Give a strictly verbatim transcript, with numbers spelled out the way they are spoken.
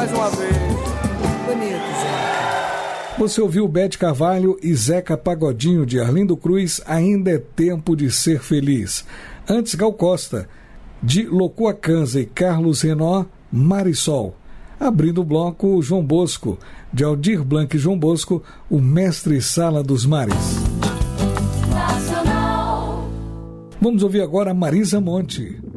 mais uma vez. Bonito, Zeca. Você ouviu Bete Carvalho e Zeca Pagodinho de Arlindo Cruz, Ainda é Tempo de Ser Feliz. Antes, Gal Costa, de Locua Canza e Carlos Renó, Marisol. Abrindo o bloco, João Bosco, de Aldir Blanc e João Bosco, o Mestre Sala dos Mares. Nacional. Vamos ouvir agora Marisa Monte.